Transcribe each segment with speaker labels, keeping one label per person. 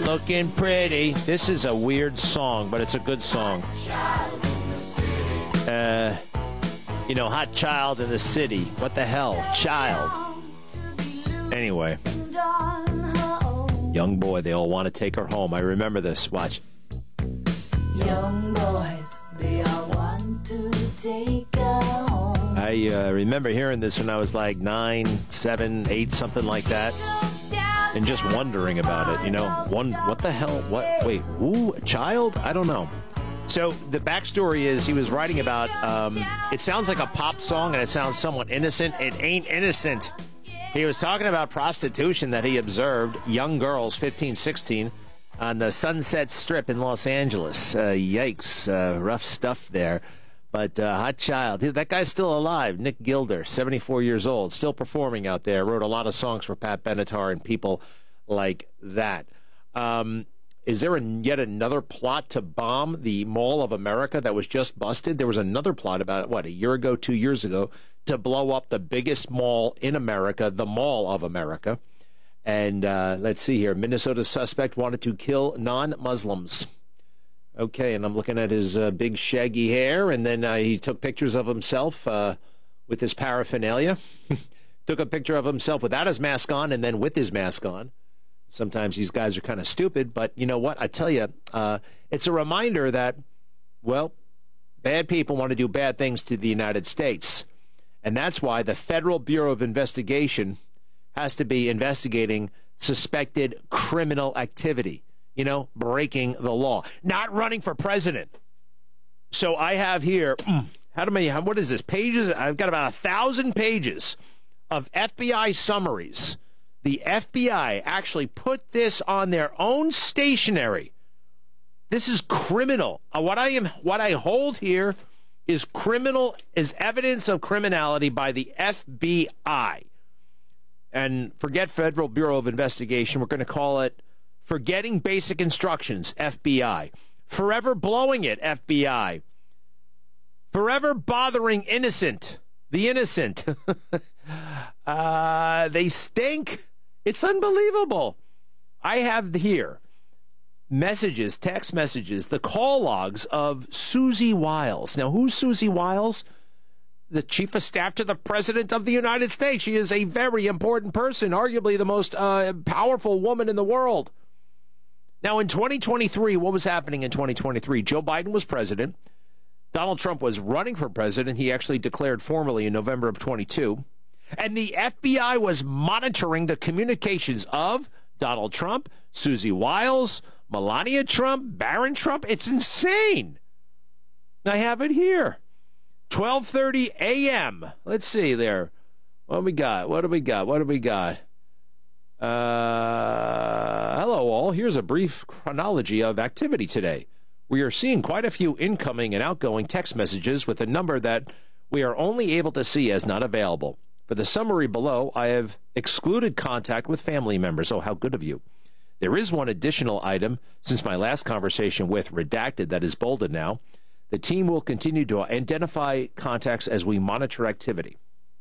Speaker 1: looking pretty. This is a weird song, but it's a good song. Hot child in the city. What the hell? Child. Anyway. Young boy, they all want to take her home. I remember this. Watch.
Speaker 2: Young boys, they all want to take her home.
Speaker 1: I remember hearing this when I was like 9, 7, 8, something like that. And just wondering about it, what the hell? What? Wait, ooh, a child? I don't know. So the backstory is he was writing about, it sounds like a pop song and it sounds somewhat innocent. It ain't innocent. He was talking about prostitution that he observed, young girls, 15, 16, on the Sunset Strip in Los Angeles. Yikes, rough stuff there. But hot child. That guy's still alive. Nick Gilder, 74 years old, still performing out there. Wrote a lot of songs for Pat Benatar and people like that. Is there yet another plot to bomb the Mall of America that was just busted? There was another plot about, a year ago, 2 years ago, to blow up the biggest mall in America, the Mall of America. And let's see here. Minnesota suspect wanted to kill non-Muslims. Okay, and I'm looking at his big shaggy hair, and then he took pictures of himself with his paraphernalia. Took a picture of himself without his mask on and then with his mask on. Sometimes these guys are kind of stupid, but you know what? I tell you, it's a reminder that, bad people want to do bad things to the United States. And that's why the Federal Bureau of Investigation has to be investigating suspected criminal activity. Breaking the law, not running for president. So I have here, what is this, pages? I've got about 1,000 pages of FBI summaries. The FBI actually put this on their own stationery. This is criminal. What I hold here is evidence of criminality by the FBI. And forget Federal Bureau of Investigation. We're going to call it Forgetting Basic Instructions, FBI. Forever blowing it, FBI. Forever bothering the innocent. They stink. It's unbelievable. I have here messages, text messages, the call logs of Susie Wiles. Now, who's Susie Wiles? The chief of staff to the president of the United States. She is a very important person, arguably the most powerful woman in the world. Now, in 2023, what was happening in 2023? Joe Biden was president. Donald Trump was running for president. He actually declared formally in November of 22. And the FBI was monitoring the communications of Donald Trump, Susie Wiles, Melania Trump, Barron Trump. It's insane. I have it here. 12:30 a.m. Let's see there. What do we got? Hello, all. Here's a brief chronology of activity today. We are seeing quite a few incoming and outgoing text messages with a number that we are only able to see as not available. For the summary below, I have excluded contact with family members. Oh, how good of you. There is one additional item since my last conversation with Redacted that is bolded now. The team will continue to identify contacts as we monitor activity.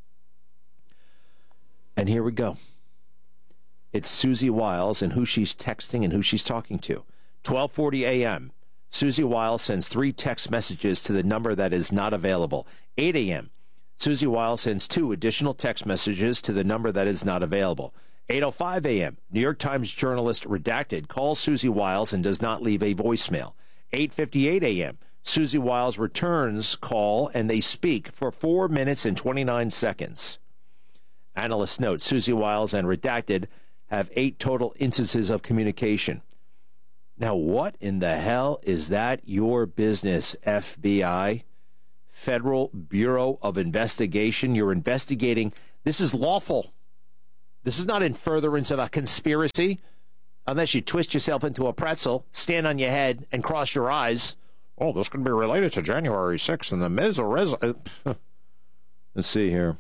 Speaker 1: And here we go. It's Susie Wiles and who she's texting and who she's talking to. 12:40 a.m. Susie Wiles sends 3 text messages to the number that is not available. 8 a.m. Susie Wiles sends 2 additional text messages to the number that is not available. 8:05 a.m. New York Times journalist Redacted calls Susie Wiles and does not leave a voicemail. 8:58 a.m. Susie Wiles returns call and they speak for 4 minutes and 29 seconds. Analysts note Susie Wiles and Redacted have 8 total instances of communication. Now, what in the hell is that your business, FBI? Federal Bureau of Investigation. You're investigating. This is lawful. This is not in furtherance of a conspiracy. Unless you twist yourself into a pretzel, stand on your head, and cross your eyes. Oh, this could be related to January 6th and the Miz. Let's see here.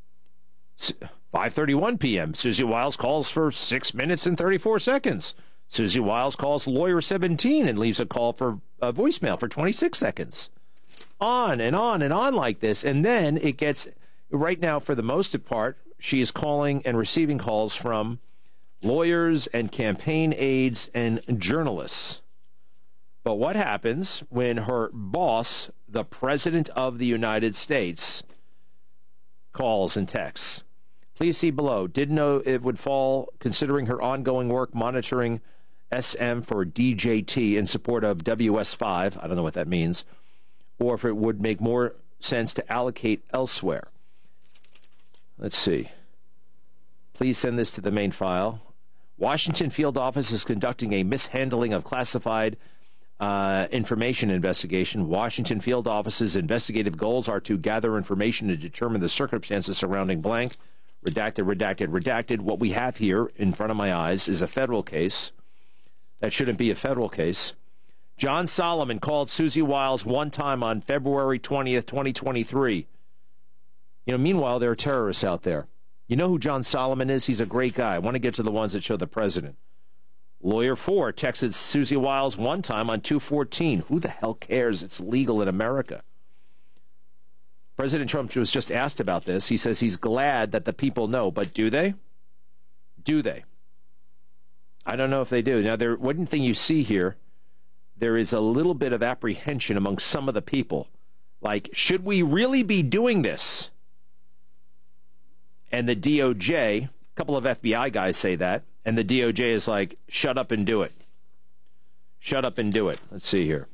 Speaker 1: 5:31 p.m. Susie Wiles calls for 6 minutes and 34 seconds. Susie Wiles calls lawyer 17 and leaves a call for a voicemail for 26 seconds. On and on and on like this. And then it gets, right now, for the most part, she is calling and receiving calls from lawyers and campaign aides and journalists. But what happens when her boss, the President of the United States, calls and texts? Please see below. Didn't know it would fall considering her ongoing work monitoring SM for DJT in support of WS5. I don't know what that means. Or if it would make more sense to allocate elsewhere. Let's see. Please send this to the main file. Washington Field Office is conducting a mishandling of classified information investigation. Washington Field Office's investigative goals are to gather information to determine the circumstances surrounding blank. Redacted, redacted, redacted. What we have here in front of my eyes is a federal case. That shouldn't be a federal case. John Solomon called Susie Wiles one time on February 20th, 2023. Meanwhile, there are terrorists out there. You know who John Solomon is? He's a great guy. I want to get to the ones that show the president. Lawyer 4 texted Susie Wiles one time on 2/14. Who the hell cares? It's legal in America. President Trump was just asked about this. He says he's glad that the people know, but do they? Do they? I don't know if they do. Now, one thing you see here, there is a little bit of apprehension among some of the people. Like, should we really be doing this? And the DOJ, a couple of FBI guys say that, and the DOJ is like, shut up and do it. Shut up and do it. Let's see here.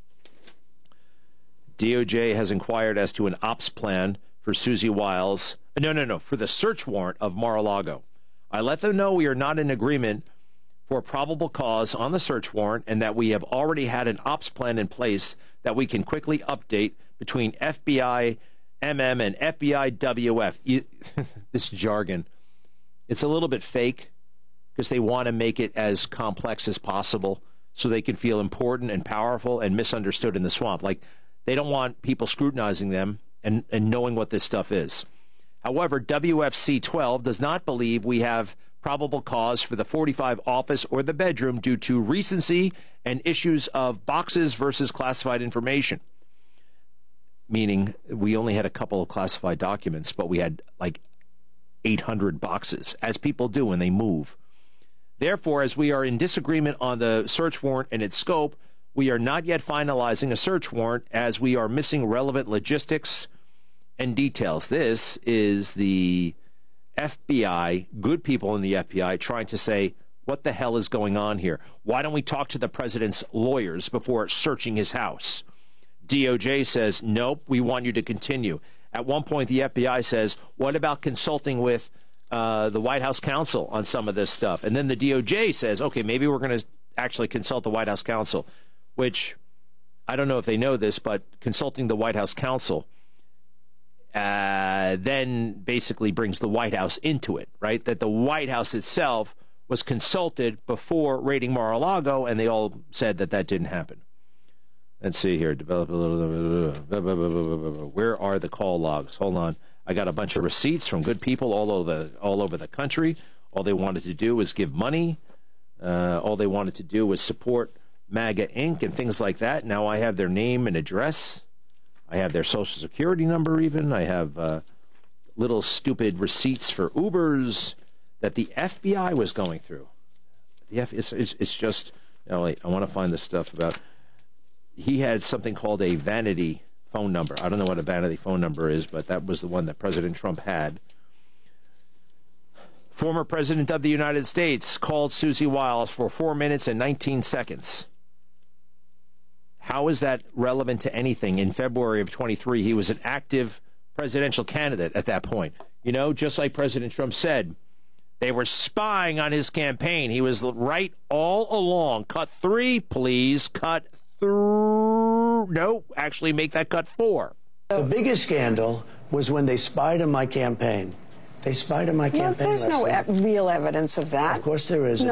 Speaker 1: DOJ has inquired as to an ops plan for Susie Wiles. No, for the search warrant of Mar-a-Lago. I let them know we are not in agreement for probable cause on the search warrant and that we have already had an ops plan in place that we can quickly update between FBI MM and FBI WF. This jargon, it's a little bit fake because they want to make it as complex as possible so they can feel important and powerful and misunderstood in the swamp. Like, they don't want people scrutinizing them and knowing what this stuff is. However, WFC 12 does not believe we have probable cause for the 45 office or the bedroom due to recency and issues of boxes versus classified information. Meaning we only had a couple of classified documents, but we had like 800 boxes, as people do when they move. Therefore, as we are in disagreement on the search warrant and its scope, we are not yet finalizing a search warrant as we are missing relevant logistics and details. This is the FBI, good people in the FBI, trying to say, what the hell is going on here? Why don't we talk to the president's lawyers before searching his house? DOJ says, nope, we want you to continue. At one point, the FBI says, what about consulting with the White House counsel on some of this stuff? And then the DOJ says, okay, maybe we're going to actually consult the White House counsel, which I don't know if they know this, but consulting the White House counsel then basically brings the White House into it, right? That the White House itself was consulted before raiding Mar-a-Lago, and they all said that that didn't happen. Let's see here. Develop a little. Where are the call logs? Hold on. I got a bunch of receipts from good people all over the country. All they wanted to do was give money. All they wanted to do was support MAGA Inc. and things like that. Now I have their name and address. I have their social security number even. I have little stupid receipts for Ubers that the FBI was going through. It's just, wait, I want to find this stuff about, he had something called a vanity phone number. I don't know what a vanity phone number is, but that was the one that President Trump had. Former President of the United States called Susie Wiles for 4 minutes and 19 seconds. How is that relevant to anything? In February of 23, he was an active presidential candidate at that point. You know, just like President Trump said, they were spying on his campaign. He was right all along. Cut 3, please. Cut 3. No, actually make that cut 4.
Speaker 3: The biggest scandal was when they spied on my campaign. They spied on my campaign.
Speaker 4: There's no real evidence of that.
Speaker 3: Of course there is.